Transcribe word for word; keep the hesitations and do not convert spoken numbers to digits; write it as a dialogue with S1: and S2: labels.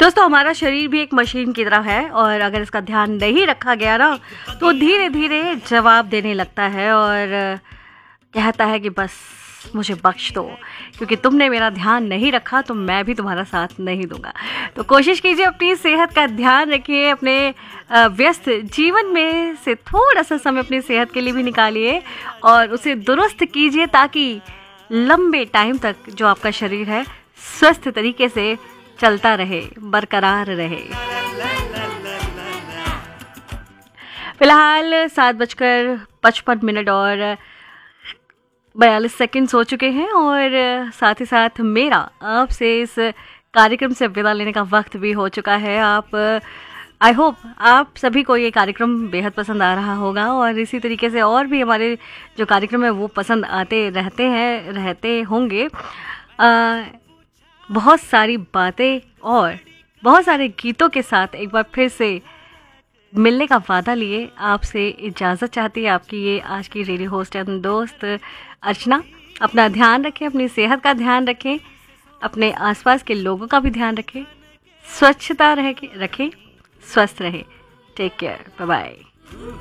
S1: दोस्तों, हमारा शरीर भी एक मशीन की तरह है और अगर इसका ध्यान नहीं रखा गया ना तो धीरे धीरे जवाब देने लगता है और कहता है कि बस मुझे बख्श दो, क्योंकि तुमने मेरा ध्यान नहीं रखा तो मैं भी तुम्हारा साथ नहीं दूंगा। तो कोशिश कीजिए अपनी सेहत का ध्यान रखिए, अपने व्यस्त जीवन में से थोड़ा सा समय अपनी सेहत के लिए भी निकालिए और उसे दुरुस्त कीजिए ताकि लंबे टाइम तक जो आपका शरीर है स्वस्थ तरीके से चलता रहे, बरकरार रहे। फिलहाल सात बजकर पचपन मिनट और बयालीस सेकंड्स हो चुके हैं और साथ ही साथ मेरा आपसे इस कार्यक्रम से विदा लेने का वक्त भी हो चुका है। आप आई होप आप सभी को ये कार्यक्रम बेहद पसंद आ रहा होगा और इसी तरीके से और भी हमारे जो कार्यक्रम है वो पसंद आते रहते हैं रहते होंगे। आ, बहुत सारी बातें और बहुत सारे गीतों के साथ एक बार फिर से मिलने का वादा लिए आपसे इजाज़त चाहती है आपकी ये आज की रेडियो होस्ट एंड दोस्त अर्चना। अपना ध्यान रखें, अपनी सेहत का ध्यान रखें, अपने आसपास के लोगों का भी ध्यान रखें, स्वच्छता रहे रखें, स्वस्थ रहें। Take care, bye bye.